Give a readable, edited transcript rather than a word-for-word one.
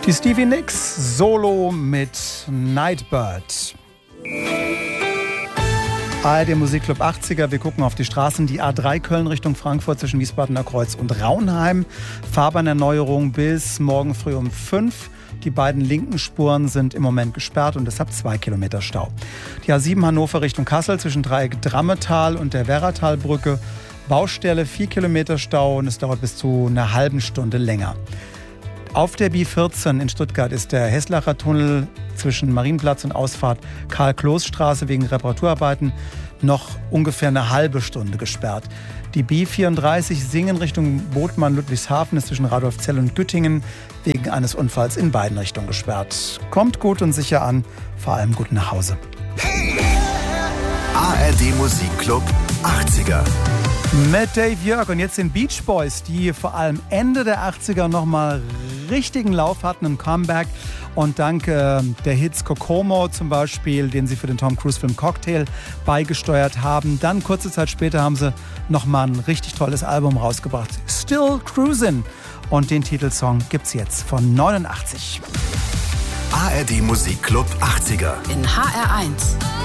Die Stevie Nicks Solo mit Nightbird. ARD Musikclub 80er, wir gucken auf die Straßen, die A3 Köln Richtung Frankfurt zwischen Wiesbadener Kreuz und Raunheim. Fahrbahnerneuerung bis morgen früh um 5. Die beiden linken Spuren sind im Moment gesperrt und deshalb 2 Kilometer Stau. Die A7 Hannover Richtung Kassel zwischen Dreieck Drammetal und der Werratalbrücke. Baustelle 4 Kilometer Stau und es dauert bis zu einer halben Stunde länger. Auf der B14 in Stuttgart ist der Heslacher Tunnel zwischen Marienplatz und Ausfahrt Karl-Kloß-Straße wegen Reparaturarbeiten noch ungefähr eine halbe Stunde gesperrt. Die B34 Singen Richtung Bothmann-Ludwigshafen ist zwischen Radolfzell und Güttingen wegen eines Unfalls in beiden Richtungen gesperrt. Kommt gut und sicher an, vor allem gut nach Hause. ARD Musikclub 80er. Mit Dave Jörg und jetzt den Beach Boys, die vor allem Ende der 80er nochmal richtigen Lauf hatten, ein Comeback. Und dank der Hits Kokomo zum Beispiel, den sie für den Tom Cruise Film Cocktail beigesteuert haben. Dann kurze Zeit später haben sie nochmal ein richtig tolles Album rausgebracht. Still Cruisin'. Und den Titelsong gibt's jetzt von 89. ARD Musikclub 80er. In HR1.